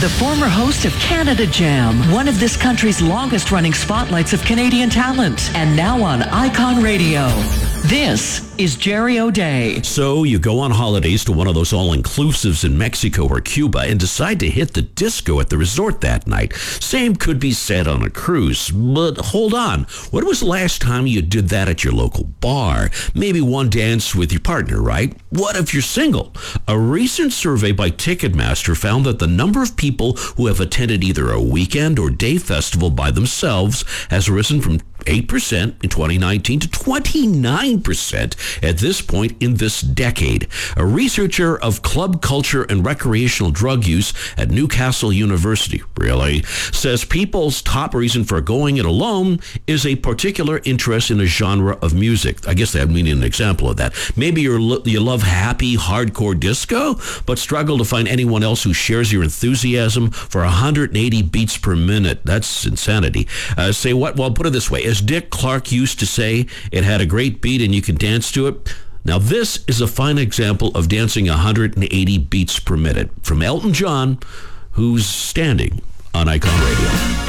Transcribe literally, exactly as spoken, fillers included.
the former host of Canada Jam, one of this country's longest-running spotlights of Canadian talent, and now on Icon Radio. This is Jerry O'Day. So you go on holidays to one of those all-inclusives in Mexico or Cuba and decide to hit the disco at the resort that night. Same could be said on a cruise. But hold on. When was the last time you did that at your local bar? Maybe one dance with your partner, right? What if you're single? A recent survey by Ticketmaster found that the number of people who have attended either a weekend or day festival by themselves has risen from eight percent in twenty nineteen to twenty-nine percent at this point in this decade. A researcher of club culture and recreational drug use at Newcastle University, really, says people's top reason for going it alone is a particular interest in a genre of music. I guess that means an example of that. Maybe you're, you love happy, hardcore disco, but struggle to find anyone else who shares your enthusiasm for one hundred eighty beats per minute. That's insanity. Uh, say what? Well, put it this way. As Dick Clark used to say, it had a great beat and you can dance to it. Now, this is a fine example of dancing one hundred eighty beats per minute from Elton John, who's standing on Icon Radio.